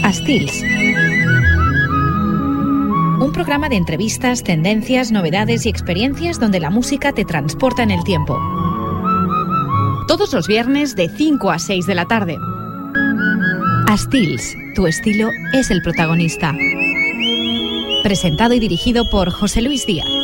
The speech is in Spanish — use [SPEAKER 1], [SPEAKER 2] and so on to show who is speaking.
[SPEAKER 1] Estils. Un programa de entrevistas, tendencias, novedades y experiencias donde la música te transporta en el tiempo. Todos los viernes de 5 a 6 de la tarde. Estils, tu estilo es el protagonista. Presentado y dirigido por José Luis Díaz.